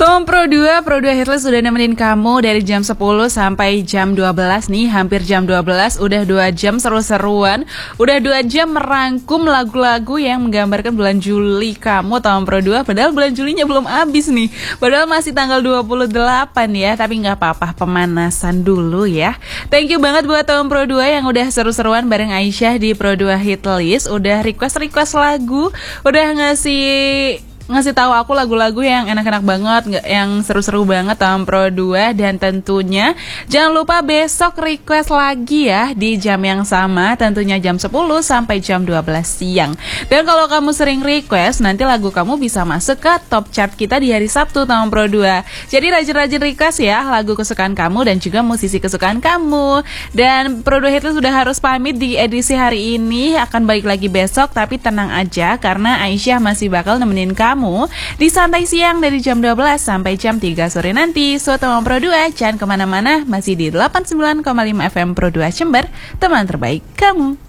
Tom Pro 2 Hitlist sudah nemenin kamu dari jam 10 sampai jam 12 nih. Hampir jam 12, udah 2 jam seru-seruan. Udah 2 jam merangkum lagu-lagu yang menggambarkan bulan Juli kamu, Tom Pro 2. Padahal bulan Julinya belum habis nih. Padahal masih tanggal 28 ya. Tapi gak apa-apa, pemanasan dulu ya. Thank you banget buat Tom Pro 2 yang udah seru-seruan bareng Aisyah di Pro 2 Hitlist. Udah request lagu, udah ngasih tahu aku lagu-lagu yang enak-enak banget, yang seru-seru banget Tom Pro 2. Dan tentunya jangan lupa besok request lagi ya di jam yang sama, tentunya jam 10 sampai jam 12 siang. Dan kalau kamu sering request, nanti lagu kamu bisa masuk ke top chart kita di hari Sabtu Tom Pro 2. Jadi rajin-rajin request ya lagu kesukaan kamu dan juga musisi kesukaan kamu. Dan Pro 2 Hitlist sudah harus pamit di edisi hari ini, akan balik lagi besok. Tapi tenang aja karena Aisyah masih bakal nemenin kamu di Santai Siang dari jam 12 sampai jam 3 sore nanti. So, teman Pro 2, jangan kemana-mana, masih di 89,5 FM Pro 2 Jember, teman terbaik kamu.